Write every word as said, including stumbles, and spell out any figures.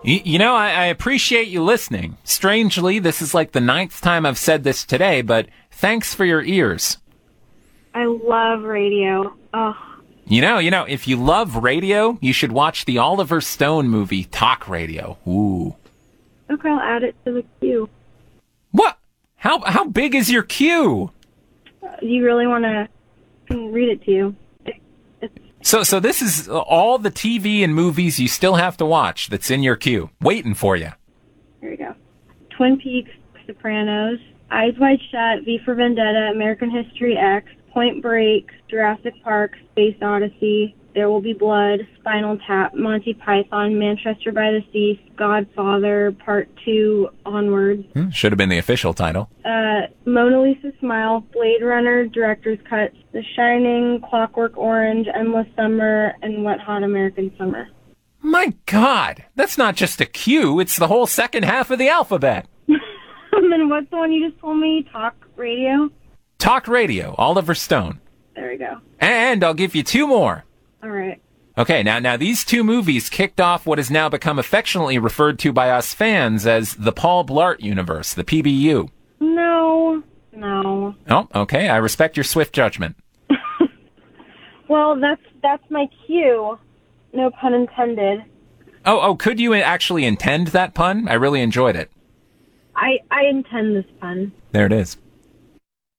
You, you know, I, I appreciate you listening. Strangely, this is like the ninth time I've said this today, but thanks for your ears. I love radio. Oh. You know, you know, if you love radio, you should watch the Oliver Stone movie, Talk Radio. Ooh. Okay, I'll add it to the queue. What? How how big is your queue? Uh, you really want to read it to you? So so this is all the T V and movies you still have to watch that's in your queue, waiting for you. Here we go. Twin Peaks, Sopranos, Eyes Wide Shut, V for Vendetta, American History X, Point Break, Jurassic Park, Space Odyssey, There Will Be Blood, Spinal Tap, Monty Python, Manchester by the Sea, Godfather, Part two, Onwards. Hmm, should have been the official title. Uh, Mona Lisa Smile, Blade Runner, Director's Cut, The Shining, Clockwork Orange, Endless Summer, and Wet Hot American Summer. My God, that's not just a queue, it's the whole second half of the alphabet. And then what's the one you just told me? Talk Radio? Talk Radio, Oliver Stone. There we go. And I'll give you two more. All right. Okay, now now these two movies kicked off what has now become affectionately referred to by us fans as the Paul Blart Universe, the P B U. No, no. Oh, okay, I respect your swift judgment. Well, that's that's my cue. No pun intended. Oh, oh, could you actually intend that pun? I really enjoyed it. I, I intend this pun. There it is.